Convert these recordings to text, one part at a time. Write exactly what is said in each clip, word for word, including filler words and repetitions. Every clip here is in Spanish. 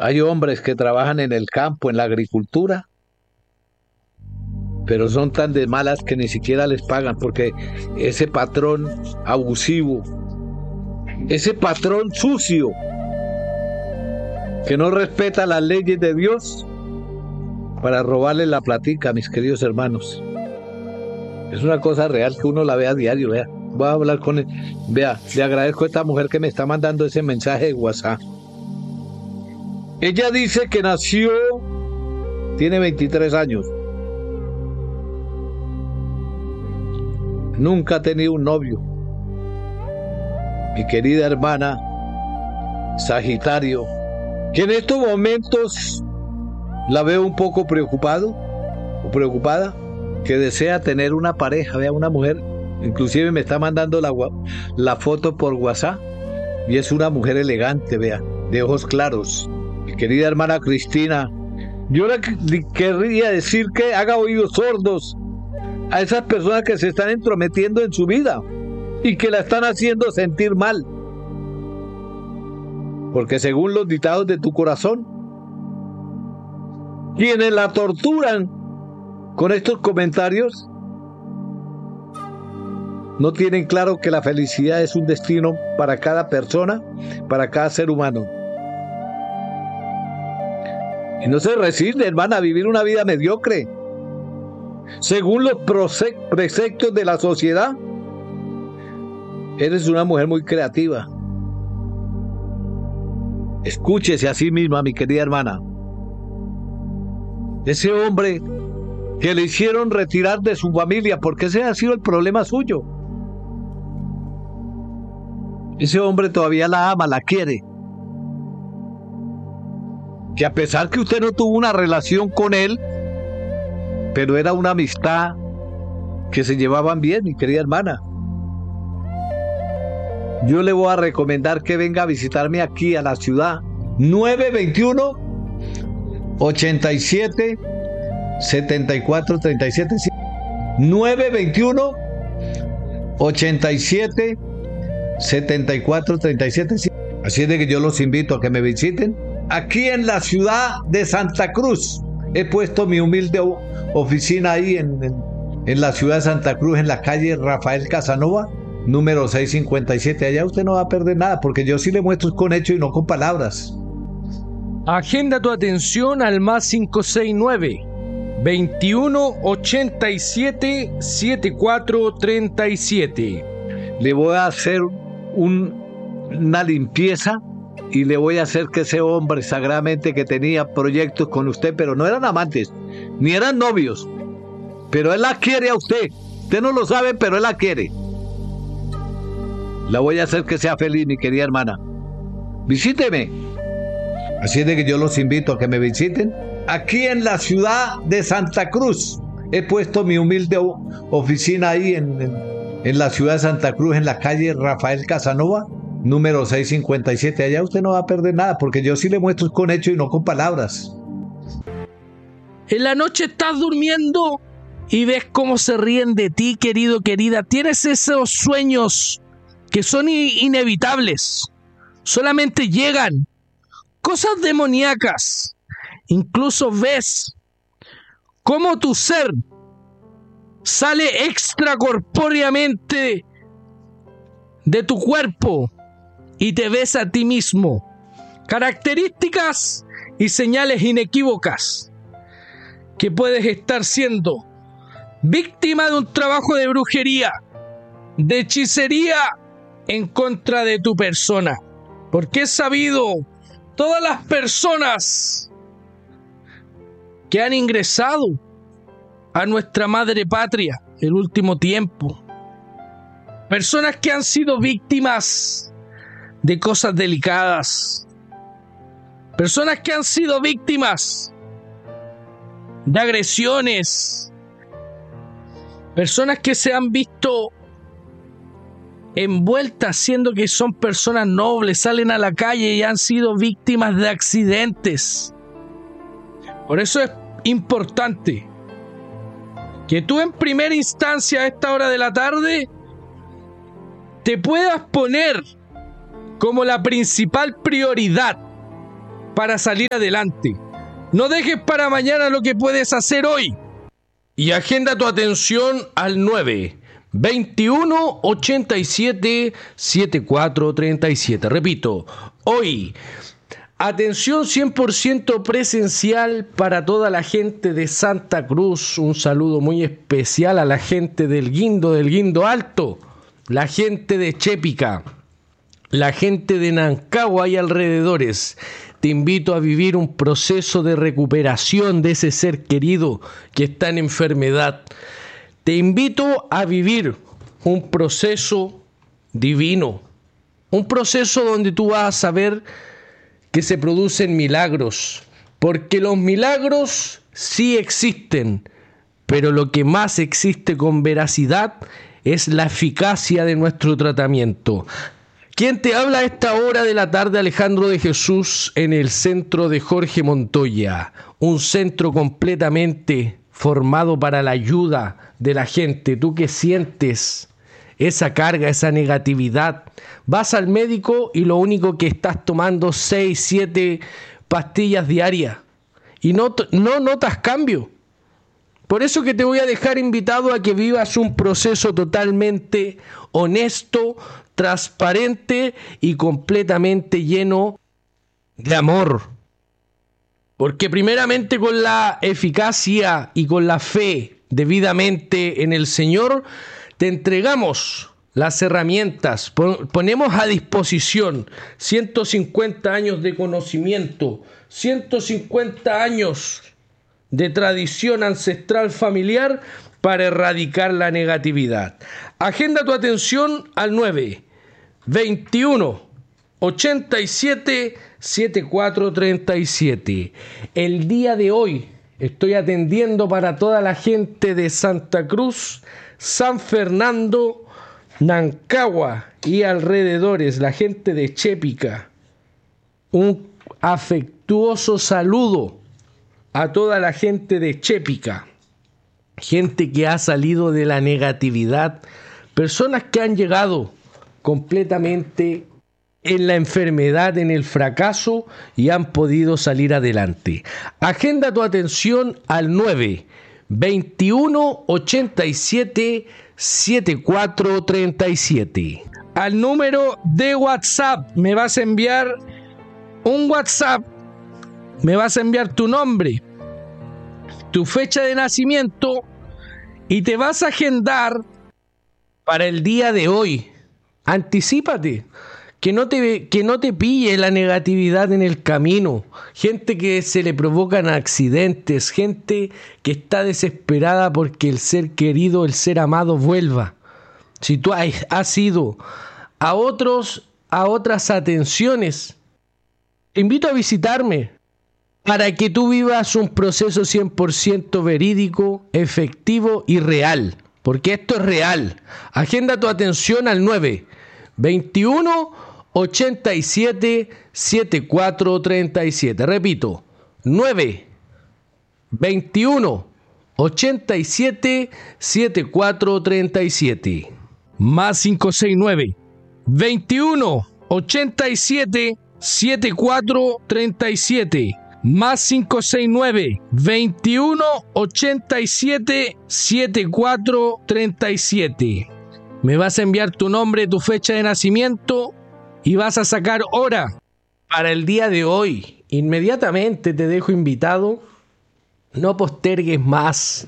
Hay hombres que trabajan en el campo, en la agricultura, pero son tan de malas que ni siquiera les pagan, porque ese patrón abusivo, ese patrón sucio, que no respeta las leyes de Dios para robarle la platica, mis queridos hermanos. Es una cosa real que uno la ve a diario, vea. Voy a hablar con él. Vea, le agradezco a esta mujer que me está mandando ese mensaje de WhatsApp. Ella dice que nació, tiene veintitrés años. Nunca ha tenido un novio. Mi querida hermana, Sagitario, que en estos momentos la veo un poco preocupado o preocupada, que desea tener una pareja, vea, una mujer, inclusive me está mandando la, la foto por WhatsApp, y es una mujer elegante, vea, de ojos claros. Mi querida hermana Cristina, yo le querría decir que haga oídos sordos a esas personas que se están entrometiendo en su vida y que la están haciendo sentir mal, porque según los dictados de tu corazón, quienes la torturan con estos comentarios no tienen claro que la felicidad es un destino para cada persona, para cada ser humano. Y no se resiste, hermana, a vivir una vida mediocre según los preceptos de la sociedad. Eres una mujer muy creativa. Escúchese a sí misma, mi querida hermana. Ese hombre que le hicieron retirar de su familia, porque ese ha sido el problema suyo. Ese hombre todavía la ama, la quiere. Que a pesar que usted no tuvo una relación con él, pero era una amistad que se llevaban bien, mi querida hermana. Yo le voy a recomendar que venga a visitarme aquí a la ciudad. nueve veintiuno, ochenta y siete, setenta y cuatro, treinta y siete. nueve veintiuno, ochenta y siete, setenta y cuatro, treinta y siete. Así es de que yo los invito a que me visiten aquí en la ciudad de Santa Cruz. He puesto mi humilde oficina ahí en, en, en la ciudad de Santa Cruz, en la calle Rafael Casanova, número seiscientos cincuenta y siete. Allá usted no va a perder nada, porque yo sí le muestro con hechos y no con palabras. Agenda tu atención al más cinco seis nueve, veintiuno, ochenta y siete, setenta y cuatro, treinta y siete. Le voy a hacer un, una limpieza y le voy a hacer que ese hombre sagradamente que tenía proyectos con usted, pero no eran amantes, ni eran novios, pero él la quiere a usted. Usted no lo sabe, pero él la quiere. La voy a hacer que sea feliz, mi querida hermana. Visíteme. Así es de que yo los invito a que me visiten aquí en la ciudad de Santa Cruz. He puesto mi humilde oficina ahí en, en, en la ciudad de Santa Cruz, en la calle Rafael Casanova, número seiscientos cincuenta y siete. Allá usted no va a perder nada, porque yo sí le muestro con hechos y no con palabras. En la noche estás durmiendo y ves cómo se ríen de ti, querido, querida. Tienes esos sueños que son inevitables. Solamente llegan cosas demoníacas. Incluso ves cómo tu ser sale extracorpóreamente de tu cuerpo y te ves a ti mismo. Características y señales inequívocas que puedes estar siendo víctima de un trabajo de brujería, de hechicería en contra de tu persona. Porque es sabido, todas las personas que han ingresado a nuestra madre patria el último tiempo, personas que han sido víctimas de cosas delicadas, personas que han sido víctimas de agresiones, personas que se han visto envueltas siendo que son personas nobles, salen a la calle y han sido víctimas de accidentes. Por eso es importante que tú en primera instancia a esta hora de la tarde te puedas poner como la principal prioridad para salir adelante. No dejes para mañana lo que puedes hacer hoy. Y agenda tu atención al nueve veintiuno ochenta y siete setenta y cuatro treinta y siete. Repito, hoy, atención cien por ciento presencial para toda la gente de Santa Cruz. Un saludo muy especial a la gente del Guindo, del Guindo Alto, la gente de Chépica, la gente de Nancagua y alrededores. Te invito a vivir un proceso de recuperación de ese ser querido que está en enfermedad. Te invito a vivir un proceso divino, un proceso donde tú vas a saber que se producen milagros, porque los milagros sí existen, pero lo que más existe con veracidad es la eficacia de nuestro tratamiento. ¿Quién te habla a esta hora de la tarde? Alejandro de Jesús, en el centro de Jorge Montoya, un centro completamente formado para la ayuda de la gente. Tú que sientes esa carga, esa negatividad, vas al médico y lo único que estás tomando seis, siete pastillas diarias y no, no notas cambio. Por eso que te voy a dejar invitado a que vivas un proceso totalmente honesto, transparente y completamente lleno de amor. Porque primeramente con la eficacia y con la fe debidamente en el Señor, te entregamos las herramientas, ponemos a disposición ciento cincuenta años de conocimiento, ciento cincuenta años de tradición ancestral familiar para erradicar la negatividad. Agenda tu atención al nueve veintiuno ochenta y siete setenta y cuatro treinta y siete. El día de hoy estoy atendiendo para toda la gente de Santa Cruz, San Fernando, Nancagua y alrededores, la gente de Chépica. Un afectuoso saludo a toda la gente de Chépica, gente que ha salido de la negatividad, personas que han llegado completamente en la enfermedad, en el fracaso y han podido salir adelante. Agenda tu atención al nueve veintiuno ochenta y siete setenta y cuatro treinta y siete. Al número de WhatsApp me vas a enviar un WhatsApp, me vas a enviar tu nombre, tu fecha de nacimiento y te vas a agendar para el día de hoy. Anticípate, que no te, que no te pille la negatividad en el camino, gente que se le provocan accidentes, gente que está desesperada porque el ser querido, el ser amado vuelva. Si tú has, has ido a otros, a otras atenciones, te invito a visitarme para que tú vivas un proceso cien por ciento verídico, efectivo y real, porque esto es real. Agenda tu atención al nueve veintiuno ochenta y siete setenta y cuatro treinta y siete. Repito, nueve veintiuno ochenta y siete setenta y cuatro treinta y siete. Más cinco seis nueve veintiuno ochenta y siete setenta y cuatro treinta y siete. Más cinco seis nueve veintiuno ochenta y siete setenta y cuatro treinta y siete. Me vas a enviar tu nombre, tu fecha de nacimiento y vas a sacar hora para el día de hoy. Inmediatamente te dejo invitado. No postergues más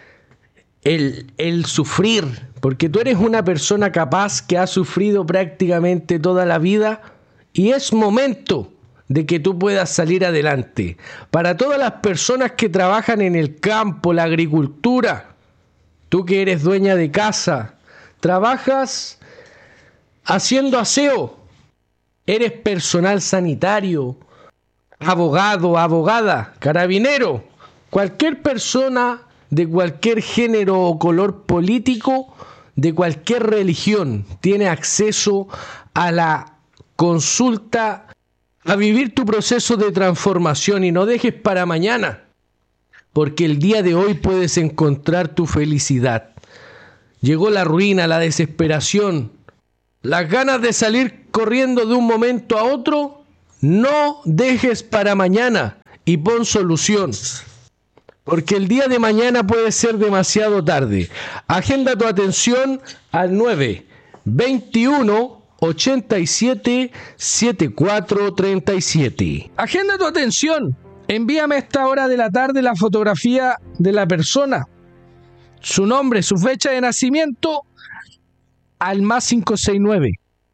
el, el sufrir, porque tú eres una persona capaz que ha sufrido prácticamente toda la vida y es momento de que tú puedas salir adelante. Para todas las personas que trabajan en el campo, la agricultura, tú que eres dueña de casa, trabajas haciendo aseo, eres personal sanitario, abogado, abogada, carabinero, cualquier persona de cualquier género o color político, de cualquier religión, tiene acceso a la consulta, a vivir tu proceso de transformación y no dejes para mañana, porque el día de hoy puedes encontrar tu felicidad. Llegó la ruina, la desesperación, las ganas de salir corriendo de un momento a otro, No dejes para mañana y pon solución, porque el día de mañana puede ser demasiado tarde. Agenda tu atención al nueve veintiuno ochenta y siete setenta y cuatro treinta y siete. Agenda tu atención. Envíame a esta hora de la tarde la fotografía de la persona, su nombre, su fecha de nacimiento, al más cinco seis nueve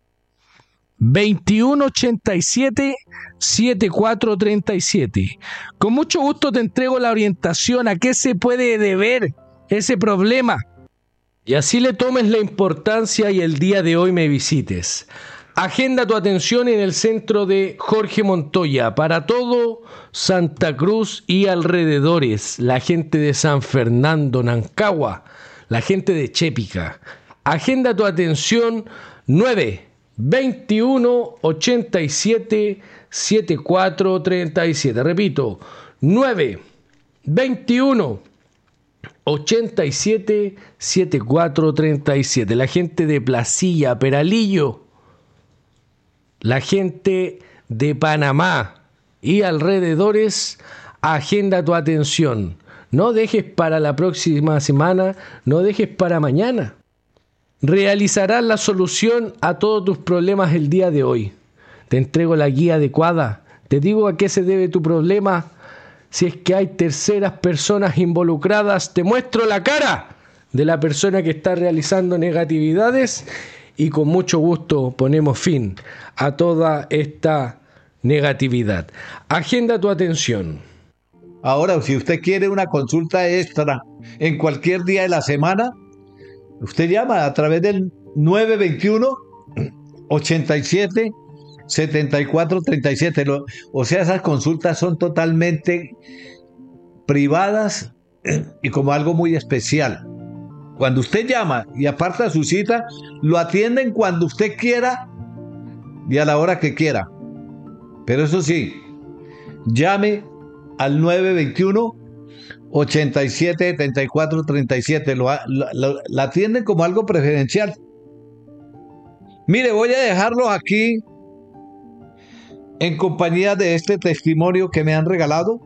veintiuno ochenta y siete setenta y cuatro treinta y siete. Con mucho gusto te entrego la orientación a qué se puede deber ese problema, y así le tomes la importancia y el día de hoy me visites. Agenda tu atención en el centro de Jorge Montoya para todo Santa Cruz y alrededores, la gente de San Fernando, Nancagua, la gente de Chépica. Agenda tu atención nueve veintiuno ochenta y siete setenta y cuatro treinta y siete. Repito, nueve veintiuno ochenta y siete setenta y cuatro treinta y siete. La gente de Placilla, Peralillo, la gente de Panamá y alrededores, agenda tu atención. No dejes para la próxima semana, no dejes para mañana. Realizarás la solución a todos tus problemas el día de hoy. Te entrego la guía adecuada. Te digo a qué se debe tu problema. Si es que hay terceras personas involucradas, te muestro la cara de la persona que está realizando negatividades y con mucho gusto ponemos fin a toda esta negatividad. Agenda tu atención. Ahora, si usted quiere una consulta extra en cualquier día de la semana, usted llama a través del nueve veintiuno ochenta y siete setenta y cuatro treinta y siete. O sea, esas consultas son totalmente privadas y como algo muy especial. Cuando usted llama y aparta su cita, lo atienden cuando usted quiera y a la hora que quiera. Pero eso sí, llame al nueve veintiuno ochenta y siete setenta y cuatro treinta y siete. Lo, lo, lo, la atienden como algo preferencial. Mire, voy a dejarlo aquí en compañía de este testimonio que me han regalado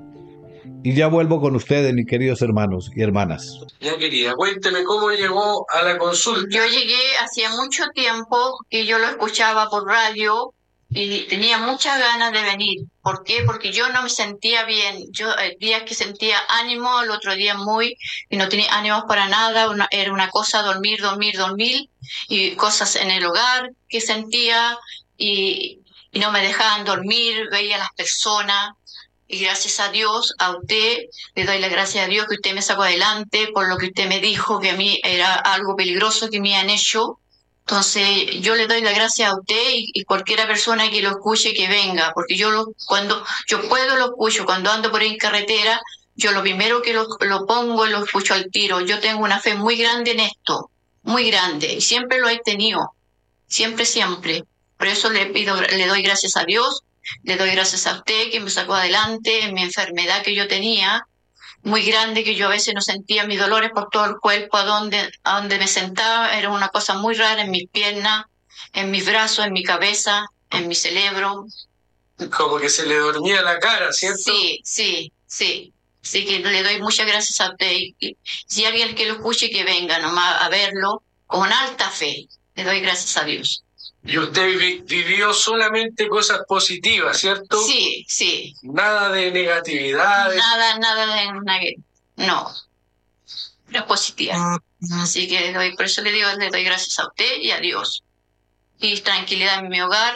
y ya vuelvo con ustedes, mis queridos hermanos y hermanas. Ya, querida, cuénteme cómo llegó a la consulta. Yo llegué hacía mucho tiempo que yo lo escuchaba por radio y tenía muchas ganas de venir. ¿Por qué? Porque yo no me sentía bien. Yo el día que sentía ánimo, el otro día muy, y no tenía ánimos para nada. Una, era una cosa dormir, dormir, dormir, y cosas en el hogar que sentía y, y no me dejaban dormir, veía a las personas. Y gracias a Dios, a usted, le doy las gracias a Dios que usted me sacó adelante por lo que usted me dijo que a mí era algo peligroso que me han hecho. Entonces, yo le doy las gracias a usted y, y cualquiera persona que lo escuche que venga, porque yo lo, cuando yo puedo lo escucho, cuando ando por ahí en carretera, yo lo primero que lo, lo pongo y lo escucho al tiro. Yo tengo una fe muy grande en esto, muy grande, y siempre lo he tenido, siempre, siempre. Por eso le pido, le doy gracias a Dios. Le doy gracias a usted que me sacó adelante en mi enfermedad que yo tenía, muy grande, que yo a veces no sentía mis dolores por todo el cuerpo, a donde, a donde me sentaba, era una cosa muy rara en mis piernas, en mis brazos, en mi cabeza, en mi cerebro. Como que se le dormía la cara, ¿cierto? Sí, sí, sí. Así que le doy muchas gracias a usted. Y, y, si alguien que lo escuche, que venga nomás a verlo con alta fe. Le doy gracias a Dios. Y usted vi- vivió solamente cosas positivas, ¿cierto? Sí, sí. Nada de negatividad. Nada, nada de neg- no. Pero positiva. Así que le doy, por eso le digo, le doy gracias a usted y a Dios. Y tranquilidad en mi hogar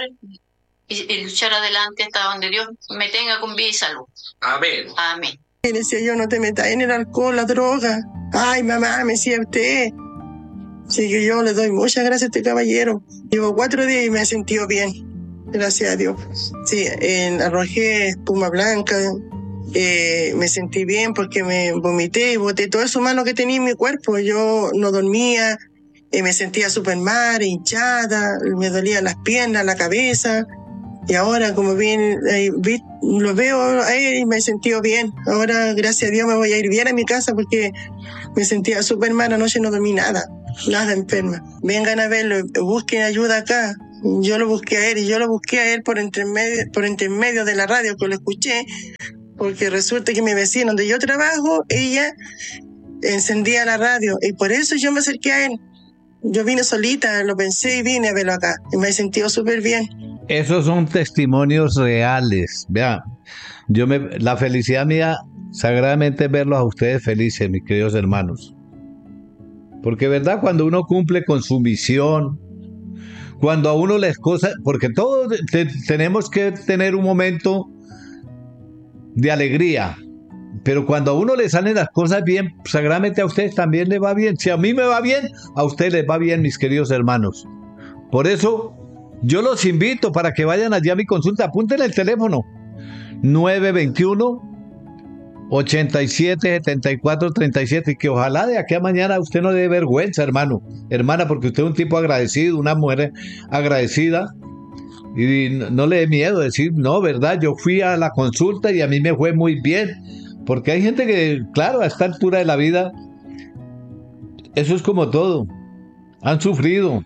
y, y luchar adelante hasta donde Dios me tenga con vida y salud. Amén. Amén. Y decía yo, no te metas en el alcohol, la droga. Ay, mamá, me decía usted. Así que yo le doy muchas gracias a este caballero. Llevo cuatro días y me he sentido bien. Gracias a Dios. Sí, en, arrojé espuma blanca. Eh, me sentí bien porque me vomité y boté todo eso malo que tenía en mi cuerpo. Yo no dormía, eh, me sentía súper mal, hinchada, me dolían las piernas, la cabeza. Y ahora, como bien, eh, vi, lo veo ahí y me he sentido bien. Ahora, gracias a Dios, me voy a ir bien a mi casa porque me sentía súper mal. Anoche no dormí nada, nada enferma. Vengan a verlo, busquen ayuda acá. Yo lo busqué a él y yo lo busqué a él por intermedio, por intermedio de la radio que lo escuché, porque resulta que mi vecino donde yo trabajo, ella encendía la radio y por eso yo me acerqué a él. Yo vine solita, lo pensé y vine a verlo acá y me he sentido súper bien. Esos son testimonios reales. Vean, yo me, la felicidad mía sagradamente es verlos a ustedes felices, mis queridos hermanos. Porque verdad, cuando uno cumple con su misión, cuando a uno les cosas, porque todos te, tenemos que tener un momento de alegría, pero cuando a uno le salen las cosas bien, sagradamente a ustedes también les va bien. Si a mí me va bien, a ustedes les va bien, mis queridos hermanos. Por eso yo los invito para que vayan allá a mi consulta. Apunten el teléfono nueve veintiuno, ochenta y siete, setenta y cuatro, treinta y siete, y que ojalá de aquí a mañana usted no le dé vergüenza, hermano, hermana, porque usted es un tipo agradecido, una mujer agradecida, y no le dé miedo decir, no, verdad, yo fui a la consulta y a mí me fue muy bien, porque hay gente que, claro, a esta altura de la vida, eso es como todo, han sufrido,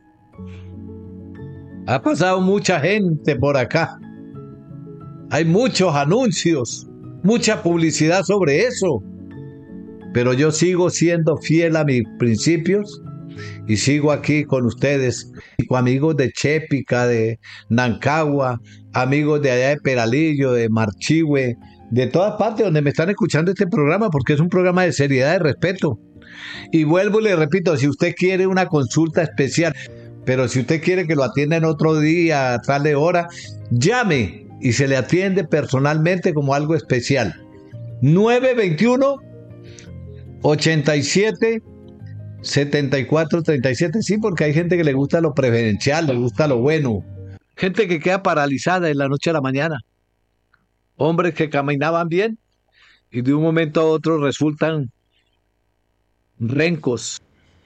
ha pasado mucha gente por acá, hay muchos anuncios, mucha publicidad sobre eso, pero yo sigo siendo fiel a mis principios y sigo aquí con ustedes, amigos de Chépica, de Nancagua, amigos de allá de Peralillo, de Marchihue, de todas partes donde me están escuchando este programa, porque es un programa de seriedad, de respeto. Y vuelvo y le repito, si usted quiere una consulta especial, pero si usted quiere que lo atiendan otro día, a tal de hora, llame y se le atiende personalmente como algo especial. nueve veintiuno, ochenta y siete, setenta y cuatro, treinta y siete. Sí, porque hay gente que le gusta lo preferencial, le gusta lo bueno. Gente que queda paralizada en la noche a la mañana. Hombres que caminaban bien y de un momento a otro resultan rencos.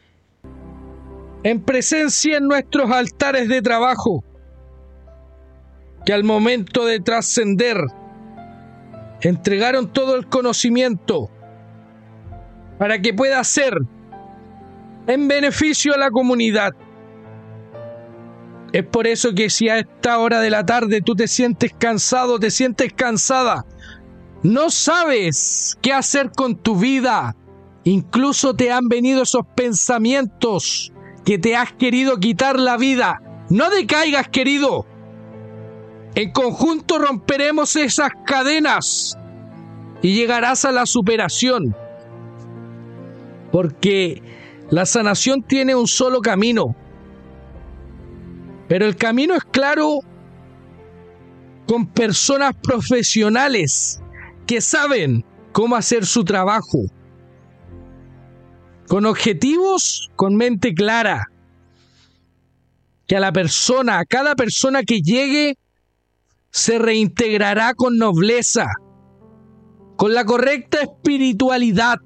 En presencia en nuestros altares de trabajo, que al momento de trascender entregaron todo el conocimiento para que pueda ser en beneficio a la comunidad. Es por eso que si a esta hora de la tarde tú te sientes cansado, te sientes cansada, no sabes qué hacer con tu vida, incluso te han venido esos pensamientos que te has querido quitar la vida, no decaigas, querido. En conjunto romperemos esas cadenas y llegarás a la superación. Porque la sanación tiene un solo camino. Pero el camino es claro con personas profesionales que saben cómo hacer su trabajo. Con objetivos, con mente clara. Que a la persona, a cada persona que llegue, se reintegrará con nobleza, con la correcta espiritualidad,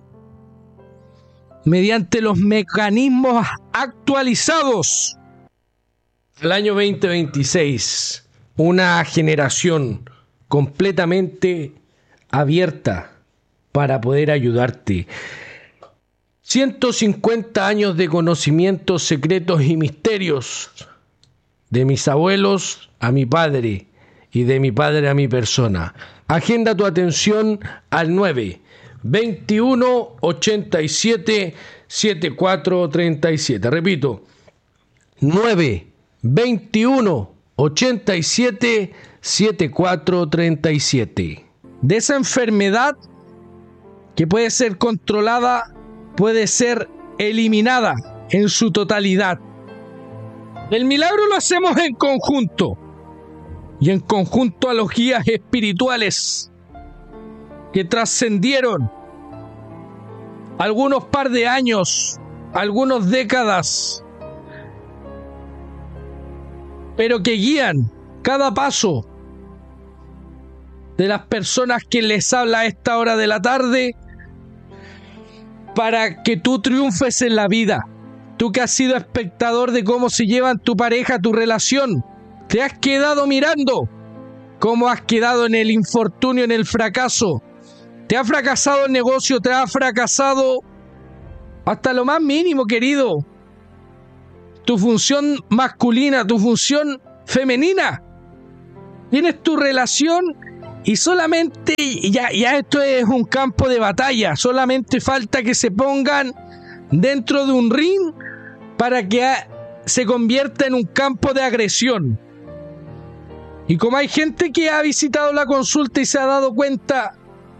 mediante los mecanismos actualizados. El año veinte veintiséis, una generación completamente abierta para poder ayudarte. ciento cincuenta años de conocimientos, secretos y misterios, de mis abuelos a mi padre, y de mi padre a mi persona. Agenda tu atención al nueve veintiuno, ochenta y siete, setenta y cuatro, treinta y siete. Repito, nueve veintiuno, ochenta y siete, setenta y cuatro, treinta y siete. De esa enfermedad que puede ser controlada, puede ser eliminada en su totalidad. El milagro lo hacemos en conjunto. Y en conjunto a los guías espirituales que trascendieron algunos par de años, algunas décadas, pero que guían cada paso de las personas que les habla a esta hora de la tarde para que tú triunfes en la vida. Tú que has sido espectador de cómo se llevan tu pareja, tu relación, te has quedado mirando cómo has quedado en el infortunio, en el fracaso. Te ha fracasado el negocio, te ha fracasado hasta lo más mínimo, querido. tu función masculina, tu función femenina. Tienes tu relación y solamente, ya, ya esto es un campo de batalla, solamente falta que se pongan dentro de un ring para que a, se convierta en un campo de agresión. Y como hay gente que ha visitado la consulta y se ha dado cuenta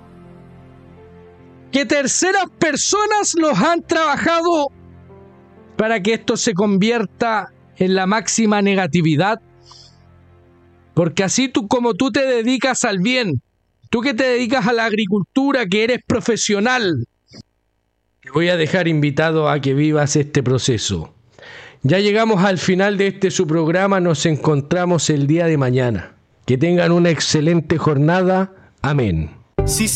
que terceras personas los han trabajado para que esto se convierta en la máxima negatividad, porque así tú, como tú te dedicas al bien, tú que te dedicas a la agricultura, que eres profesional, te voy a dejar invitado a que vivas este proceso. Ya llegamos al final de este su programa, nos encontramos el día de mañana. Que tengan una excelente jornada. Amén. Sí.